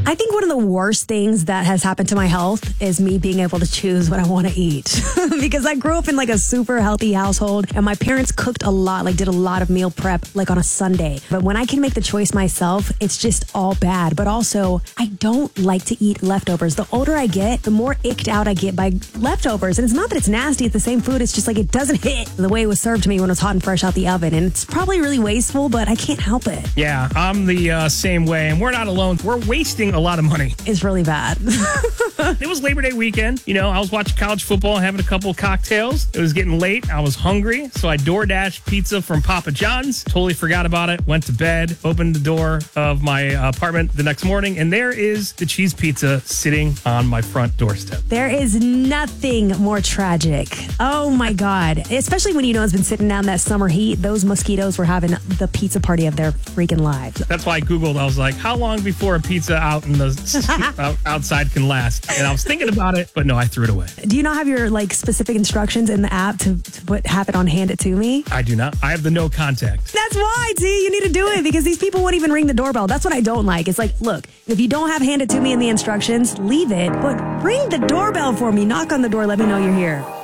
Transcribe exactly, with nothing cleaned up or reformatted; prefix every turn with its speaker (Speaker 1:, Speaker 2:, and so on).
Speaker 1: I think one of the worst things that has happened to my health is me being able to choose what I want to eat. Because I grew up in like a super healthy household and my parents cooked a lot, like did a lot of meal prep like on a Sunday. But when I can make the choice myself, it's just all bad. But also, I don't like to eat leftovers. The older I get, the more icked out I get by leftovers. And it's not that it's nasty, it's the same food. It's just like it doesn't hit the way it was served to me when it was hot and fresh out the oven. And it's probably really wasteful, but I can't help it.
Speaker 2: Yeah, I'm the uh, same way. And we're not alone. We're wasting a lot of money.
Speaker 1: It's really bad.
Speaker 2: It was Labor Day weekend. You know, I was watching college football, having a couple of cocktails. It was getting late. I was hungry. So I DoorDashed pizza from Papa John's. Totally forgot about it. Went to bed, opened the door of my apartment the next morning, and there is the cheese pizza sitting on my front doorstep.
Speaker 1: There is nothing more tragic. Oh my God. Especially when you know it's been sitting down that summer heat. Those mosquitoes were having the pizza party of their freaking lives.
Speaker 2: That's why I Googled. I was like, how long before a pizza out in the out, outside can last? And I was thinking about it, but no, I threw it away.
Speaker 1: Do you not have your like specific instructions in the app to, to put have it on Hand It To Me?
Speaker 2: I do not. I have the no contact.
Speaker 1: That's why, T. You need to do it because these people won't even ring the doorbell. That's what I don't like. It's like, look, if you don't have Hand It To Me in the instructions, leave it, but ring the doorbell for me. Knock on the door. Let me know you're here.